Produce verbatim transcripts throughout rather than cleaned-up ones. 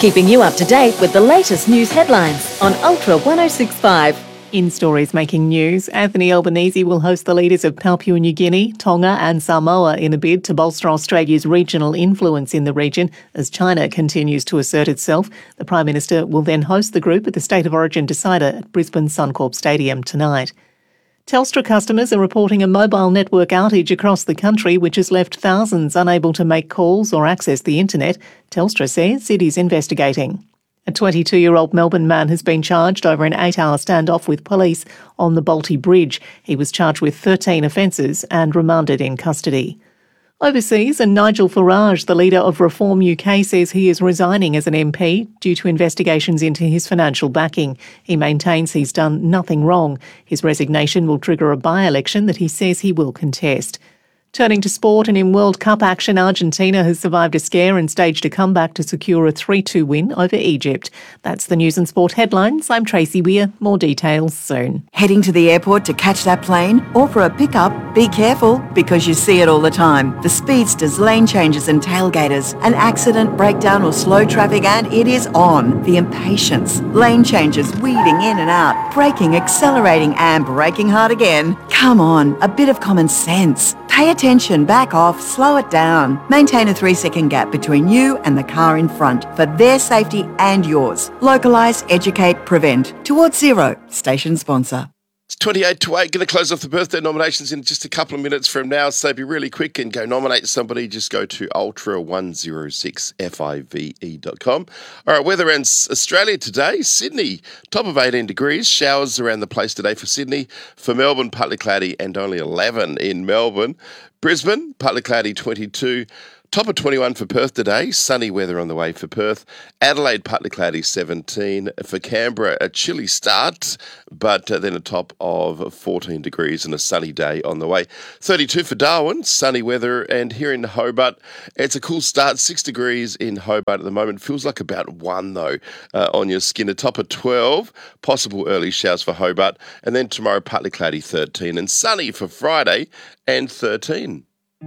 keeping you up to date with the latest news headlines on Ultra one oh six point five. In stories making news, Anthony Albanese will host the leaders of Papua New Guinea, Tonga and Samoa in a bid to bolster Australia's regional influence in the region as China continues to assert itself. The Prime Minister will then host the group at the State of Origin decider at Brisbane Suncorp Stadium tonight. Telstra customers are reporting a mobile network outage across the country, which has left thousands unable to make calls or access the internet. Telstra says it is investigating. A twenty-two-year-old Melbourne man has been charged over an eight-hour standoff with police on the Bolte Bridge. He was charged with thirteen offences and remanded in custody. Overseas, and Nigel Farage, the leader of Reform U K, says he is resigning as an M P due to investigations into his financial backing. He maintains he's done nothing wrong. His resignation will trigger a by-election that he says he will contest. Turning to sport, and in World Cup action, Argentina has survived a scare and staged a comeback to secure a three two win over Egypt. That's the news and sport headlines. I'm Tracy Weir. More details soon. Heading to the airport to catch that plane or for a pickup? Be careful, because you see it all the time. The speedsters, lane changes and tailgaters. An accident, breakdown or slow traffic and it is on. The impatience. Lane changes, weaving in and out. Braking, accelerating and braking hard again. Come on, a bit of common sense. Pay attention, back off, slow it down. Maintain a three-second gap between you and the car in front for their safety and yours. Localise, educate, prevent. Towards Zero, station sponsor. It's twenty-eight to eight. Going to close off the birthday nominations in just a couple of minutes from now, so be really quick and go nominate somebody. Just go to ultra one oh six five dot com. All right, weather ends Australia today. Sydney, top of eighteen degrees. Showers around the place today for Sydney. For Melbourne, partly cloudy and only eleven in Melbourne. Brisbane, partly cloudy, twenty-two. Top of twenty-one for Perth today. Sunny weather on the way for Perth. Adelaide, partly cloudy, seventeen. For Canberra, a chilly start, but uh, then a top of fourteen degrees and a sunny day on the way. thirty-two for Darwin, sunny weather. And here in Hobart, it's a cool start, six degrees in Hobart at the moment. Feels like about one, though, uh, on your skin. A top of twelve, possible early showers for Hobart. And then tomorrow, partly cloudy, thirteen. And sunny for Friday and thirteen.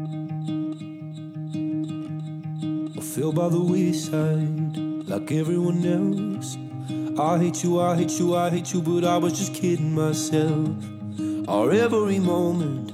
Feel by the wayside, like everyone else. I hate you, I hate you, I hate you, but I was just kidding myself. Our every moment